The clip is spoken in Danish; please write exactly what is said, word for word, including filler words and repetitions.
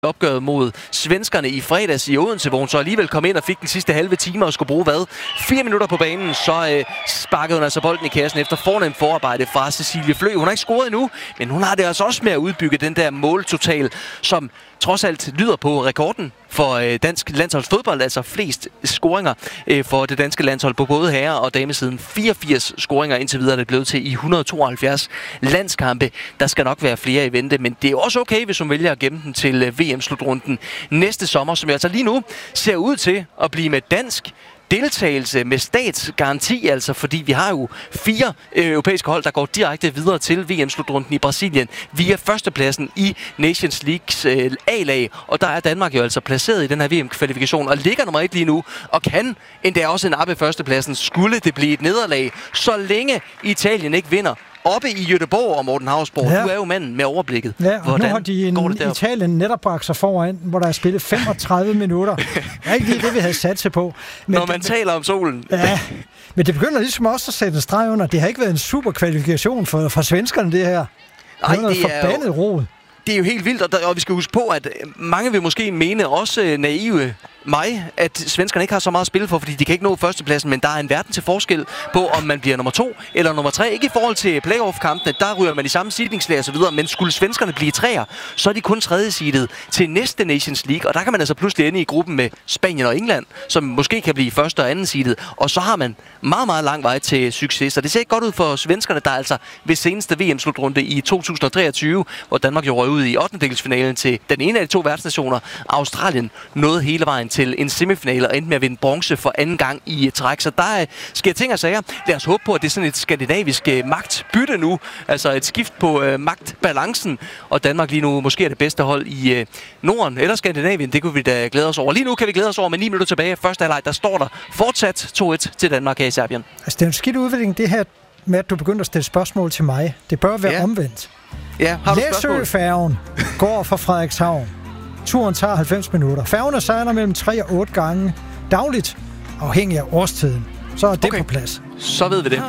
opgøret mod svenskerne i fredags i Odense, hvor hun så alligevel kom ind og fik den sidste halve time og skulle bruge, hvad? Fire minutter på banen, så øh, sparkede hun altså bolden i kassen efter fornemt forarbejde fra Cecilie Flø. Hun har ikke scoret endnu, men hun har det altså også med at udbygge den der måltotal, som trods alt lyder på rekorden for øh, dansk landsholdsfodbold, altså flest scoringer øh, for det danske landshold på både herre- og damesiden. fireogfirs scoringer indtil videre er det blevet til i et hundrede og tooghalvfjerds landskampe. Der skal nok være flere i vente, men det er jo også okay, hvis hun vælger at gemme den til øh, V M-slutrunden næste sommer, som altså lige nu ser ud til at blive med dansk deltagelse med statsgaranti, altså fordi vi har jo fire øh, europæiske hold, der går direkte videre til V M-slutrunden i Brasilien via førstepladsen i Nations Leagues øh, A-lag, og der er Danmark jo altså placeret i den her V M-kvalifikation og ligger nummer et lige nu, og kan endda også nappe førstepladsen, skulle det blive et nederlag, så længe Italien ikke vinder. Oppe i Göteborg og Morten Hausborg, ja. Du er jo manden med overblikket. Ja, og hvordan nu har de en Italien netop bragt sig foran, hvor der er spillet femogtredive minutter. Det er ikke lige det, vi havde sat sig på. Men Når man det, taler om solen. Ja, men det begynder ligesom også at sætte en streg under. Det har ikke været en super kvalifikation for, for svenskerne, det her. Det Ej, er noget det er forbandet rod. Det er jo helt vildt, og, der, og vi skal huske på, at mange vil måske mene, også naive mig, at svenskerne ikke har så meget at spille for, fordi de kan ikke nå førstepladsen, men der er en verden til forskel på, om man bliver nummer to eller nummer tre. Ikke i forhold til playoff-kampene, der ryger man i samme seedingslag og så videre, men skulle svenskerne blive treer, så er de kun tredje seedet til næste Nations League, og der kan man altså pludselig ende i gruppen med Spanien og England, som måske kan blive første og anden seedet, og så har man meget, meget lang vej til succes. Så det ser ikke godt ud for svenskerne, der altså ved seneste V M-slutrunde i to tusind og treogtyve, hvor Danmark jo røg ud i ottendedelsfinalen til den ene af de to verdensnationer, Australien, nåede hele vejen til en semifinale og endte med at vinde bronze for anden gang i træk. Så der sker ting og sager. Lad os håbe på, at det er sådan et skandinavisk magtbytte nu. Altså et skift på øh, magtbalancen. Og Danmark lige nu måske er det bedste hold i øh, Norden eller Skandinavien. Det kunne vi da glæde os over. Lige nu kan vi glæde os over med ni minutter tilbage. Første halvleg, der står der fortsat to et til Danmark her i Serbien. Altså det er en skidt udvikling, det her med, at du begynder at stille spørgsmål til mig. Det bør være ja. omvendt. Ja, har du spørgsmål? Læsøfærgen går fra Frederikshavn. Turen tager halvfems minutter. Færgerne sejler mellem tre og otte gange dagligt, afhængig af årstiden. Så er det okay. på plads. Så ved vi det.